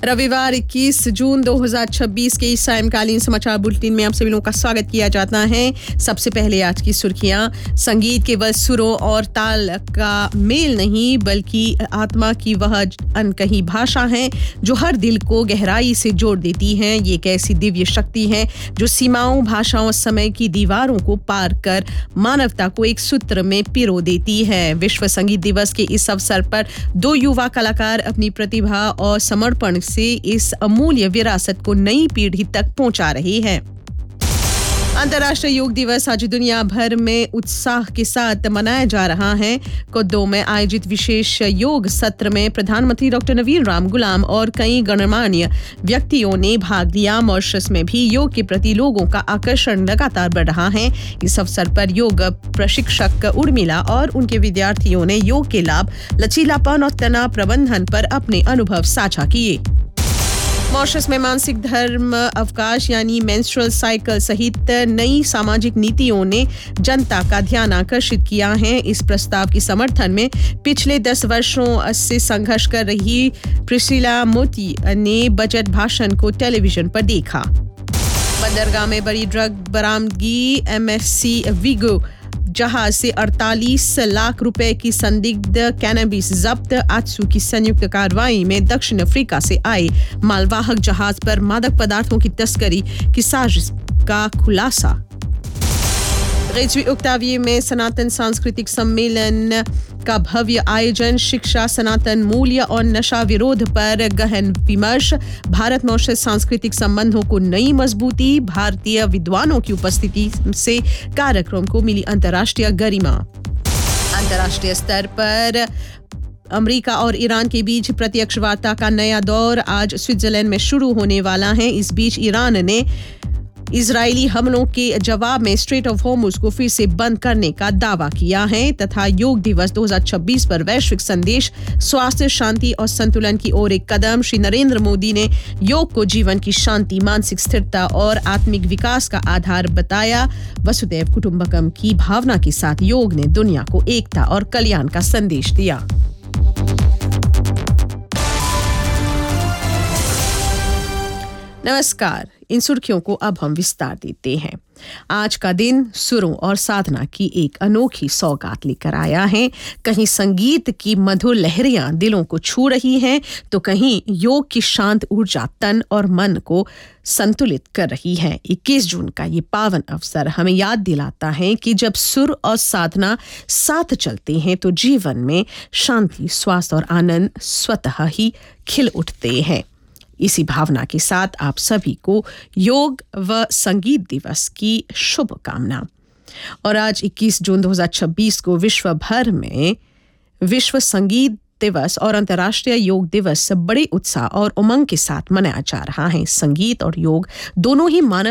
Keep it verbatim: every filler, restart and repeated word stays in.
रविवार इक्कीस जून दो हज़ार छब्बीस के इस सायंकालीन समाचार बुलेटिन में आप सभी लोगों का स्वागत किया जाता है। सबसे पहले आज की सुर्खियां। संगीत केवल सुरों और ताल का मेल नहीं बल्कि आत्मा की वह अनकही भाषा है जो हर दिल को गहराई से जोड़ देती है। ये एक ऐसी दिव्य शक्ति है जो सीमाओं, भाषाओं, समय की दीवारों को पार कर मानवता को एक सूत्र में पिरो देती है। विश्व संगीत दिवस के इस अवसर पर दो युवा कलाकार अपनी प्रतिभा और समर्पण से इस अमूल्य विरासत को नई पीढ़ी तक पहुंचा रही है। अंतर्राष्ट्रीय योग दिवस आज दुनिया भर में उत्साह के साथ मनाया जा रहा है। कोदो में आयोजित विशेष योग सत्र में प्रधानमंत्री डॉक्टर नवीन राम गुलाम और कई गणमान्य व्यक्तियों ने भाग लिया। मॉरिशस में भी योग के प्रति लोगों का आकर्षण लगातार बढ़ रहा है। इस अवसर पर योग प्रशिक्षक उर्मिला और उनके विद्यार्थियों ने योग के लाभ, लचीलापन और तनाव प्रबंधन पर अपने अनुभव साझा किए। मॉरिशस में मासिक धर्म अवकाश यानी मेंस्ट्रुअल साइकिल सहित नई सामाजिक नीतियों ने जनता का ध्यान आकर्षित किया है। इस प्रस्ताव के समर्थन में पिछले दस वर्षों से संघर्ष कर रही प्रिसिला मोती ने बजट भाषण को टेलीविजन पर देखा। बंदरगाह में बड़ी ड्रग बरामदगी। एमएससी विगो जहाज से अड़तालीस लाख रुपए की संदिग्ध कैनबिस जब्त। आजसू की संयुक्त कार्रवाई में दक्षिण अफ्रीका से आए मालवाहक जहाज पर मादक पदार्थों की तस्करी की साजिश का खुलासा। रेजवी उक्ताविये में सनातन सांस्कृतिक सम्मेलन का भव्य आयोजन। शिक्षा, सनातन मूल्य और नशा विरोध पर गहन विमर्श। भारत मॉरिशस सांस्कृतिक संबंधों को नई मजबूती। भारतीय विद्वानों की उपस्थिति से कार्यक्रम को मिली अंतर्राष्ट्रीय गरिमा। अंतर्राष्ट्रीय स्तर पर अमेरिका और ईरान के बीच प्रत्यक्ष वार्ता का नया दौर आज स्विट्जरलैंड में शुरू होने वाला है। इस बीच ईरान ने इजरायली हमलों के जवाब में स्ट्रेट ऑफ हॉर्मुज को फिर से बंद करने का दावा किया है तथा योग दिवस दो हज़ार छब्बीस पर वैश्विक संदेश, स्वास्थ्य, शांति और संतुलन की ओर एक कदम। श्री नरेंद्र मोदी ने योग को जीवन की शांति, मानसिक स्थिरता और आत्मिक विकास का आधार बताया। वसुधैव कुटुंबकम की भावना के साथ योग ने दुनिया को एकता और कल्याण का संदेश दिया। नमस्कार, इन सुर्खियों को अब हम विस्तार देते हैं। आज का दिन सुरों और साधना की एक अनोखी सौगात लेकर आया है। कहीं संगीत की मधुर लहरियां दिलों को छू रही हैं तो कहीं योग की शांत ऊर्जा तन और मन को संतुलित कर रही है। इक्कीस जून का ये पावन अवसर हमें याद दिलाता है कि जब सुर और साधना साथ चलते हैं तो जीवन में शांति, स्वास्थ्य और आनंद स्वतः ही खिल उठते हैं। इसी भावना के साथ आप सभी को योग व संगीत दिवस की शुभकामना। और आज इक्कीस जून दो हज़ार छब्बीस को विश्व भर में विश्व संगीत दिवस और अंतर्राष्ट्रीय योग दिवस बड़े उत्साह और उमंग के साथ मनाया जा रहा है। संगीत और योग दोनों ही मानव